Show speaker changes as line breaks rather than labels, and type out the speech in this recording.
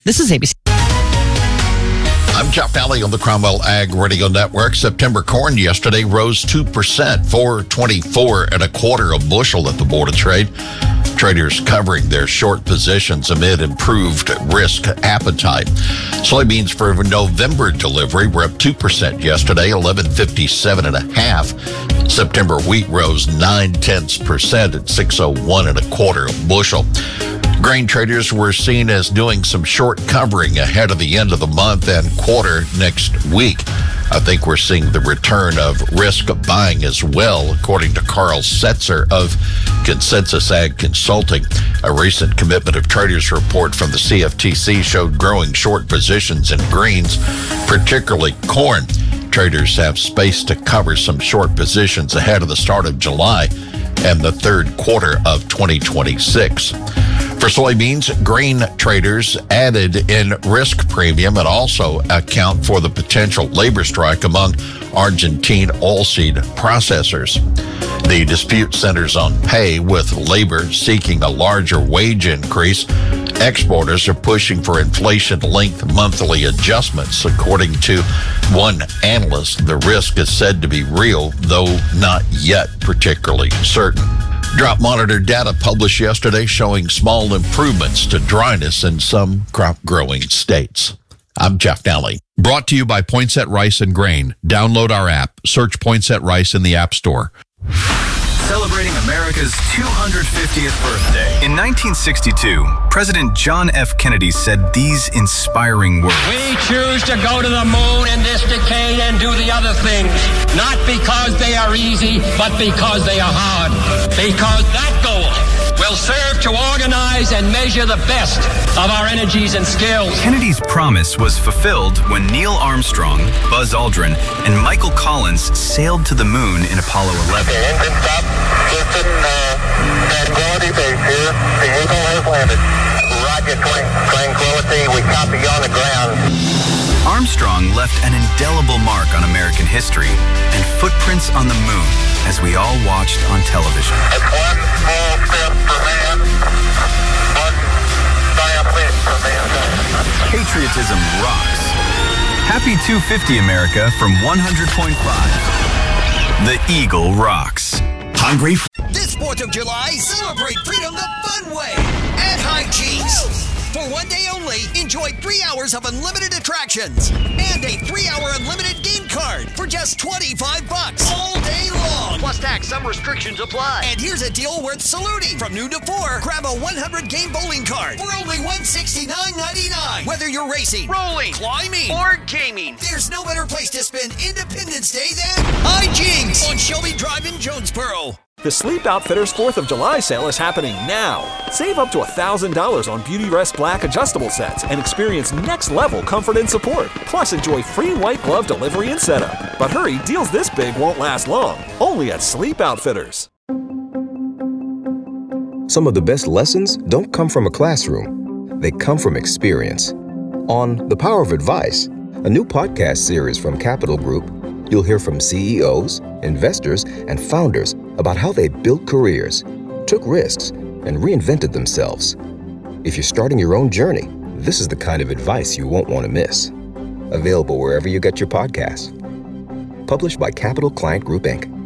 This is ABC.
I'm Jeff Daly on the Cromwell Ag Radio Network. September corn yesterday rose 2%, 424 and a quarter a bushel at the Board of Trade. Traders covering their short positions amid improved risk appetite. Soybeans for November delivery were up 2% yesterday, 1157 and a half. September wheat rose 0.9% at 601 and a quarter a bushel. Grain traders were seen as doing some short covering ahead of the end of the month and quarter next week. I think we're seeing the return of risk buying as well, according to Carl Setzer of Consensus Ag Consulting. A recent commitment of traders report from the CFTC showed growing short positions in greens, particularly corn. Traders have space to cover some short positions ahead of the start of July and the third quarter of 2026. For soybeans, grain traders added in risk premium and also account for the potential labor strike among Argentine oilseed processors. The dispute centers on pay, with labor seeking a larger wage increase. Exporters are pushing for inflation-linked monthly adjustments. According to one analyst, the risk is said to be real, though not yet particularly certain. Drought monitor data published yesterday showing small improvements to dryness in some crop-growing states. I'm Jeff Daly.
Brought to you by Poinsett Rice and Grain. Download our app. Search Poinsett Rice in the App Store.
Celebrating America's 250th birthday. In 1962, President John F. Kennedy said these inspiring words.
We choose to go to the moon in this decade and do the other things, not because they are easy, but because they are hard. Because that goal will serve to organize and measure the best of our energies and skills.
Kennedy's promise was fulfilled when Neil Armstrong, Buzz Aldrin, and Michael Collins sailed to the moon in Apollo 11.
Okay, engine stop. Houston, Tranquility Base here. The Eagle has landed. Roger, Tranquility. We copy you on the ground.
Armstrong left an indelible mark on American history and footprints on the moon as we all watched on television.
That's one small step for man, one giant leap for mankind.
Patriotism rocks. Happy 250 America from 100.5. The Eagle rocks.
Hungry?
This 4th of July, celebrate freedom the fun way at High Cheese. For one day only, enjoy 3 hours of unlimited attractions and a 3-hour unlimited game card for just $25 all day long. Plus tax, some restrictions apply. And here's a deal worth saluting. From noon to 4, grab a 100-game bowling card for only $169.99. Whether you're racing, rolling, climbing, or gaming, there's no better place to spend Independence Day than High Cheese on Shelby Drive in Jonesboro.
The Sleep Outfitters 4th of July sale is happening now. Save up to $1,000 on Beauty Rest Black adjustable sets and experience next-level comfort and support. Plus, enjoy free white glove delivery and setup. But hurry, deals this big won't last long. Only at Sleep Outfitters.
Some of the best lessons don't come from a classroom. They come from experience. On The Power of Advice, a new podcast series from Capital Group, you'll hear from CEOs, investors, and founders about how they built careers, took risks, and reinvented themselves. If you're starting your own journey, this is the kind of advice you won't want to miss. Available wherever you get your podcasts. Published by Capital Client Group, Inc.